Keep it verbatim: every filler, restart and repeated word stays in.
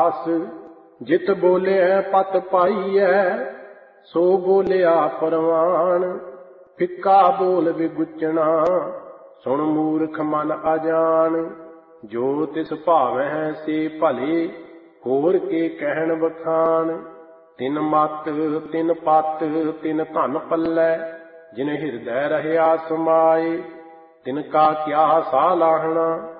ਰਾਸ। ਜਿਤ ਬੋਲਿਐ ਪਤ ਪਾਈਐ, ਸੋ ਬੋਲਿਆ ਪਰਵਾਨ। ਫਿੱਕਾ ਬੋਲ ਵਿਗੁਚਣਾ, ਸੁਣ ਮੂਰਖ ਮਨ ਅਜਾਨ। ਜੋ ਤਿਸ ਭਾਵੈ ਸੇ ਭਲੇ, ਹੋਰ ਕੇ ਕਹਿਣ ਬਖਾਨ। ਤਿਨ ਮਤ ਤਿਨ ਪਤ ਤਿਨ ਧਨ ਪੱਲੈ, ਜਿਨ ਹਿਰਦੈ ਰਹਿਆ ਸਮਾਏ। ਤਿਨ ਕਾ ਕਿਆ ਸਾਲਾਹਣਾ,